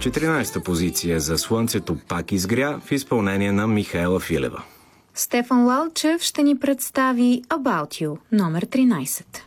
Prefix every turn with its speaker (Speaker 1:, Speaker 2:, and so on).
Speaker 1: 14-та позиция за Слънцето пак изгря в изпълнение на Михаела Филева.
Speaker 2: Стефан Лалчев ще ни представи About You, номер 13.